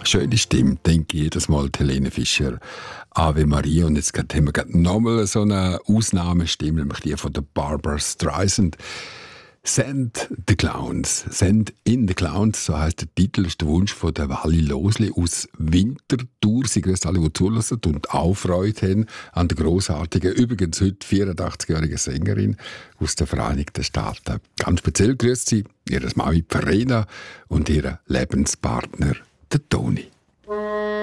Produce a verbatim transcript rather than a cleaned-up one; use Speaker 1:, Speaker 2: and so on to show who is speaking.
Speaker 1: Schöne Stimme, denke ich jedes Mal, die Helene Fischer. Ave Maria. Und jetzt haben wir gerade nochmal so eine Ausnahmestimme, nämlich die von der Barbra Streisand. Send the Clowns. Send in the Clowns, so heisst der Titel, ist der Wunsch von der Wally Losli aus Winterthur. Sie grüßen alle, die zulassen und auch Freude haben an der grossartigen, übrigens heute vierundachtzigjährigen Sängerin aus den Vereinigten Staaten. Ganz speziell grüßt sie ihre Mami Verena und ihren Lebenspartner, der Toni.